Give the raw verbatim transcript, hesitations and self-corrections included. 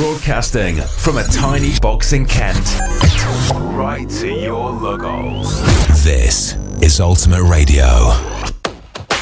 Broadcasting from a tiny box in Kent. Right to your logos. This is Ultimate Radio.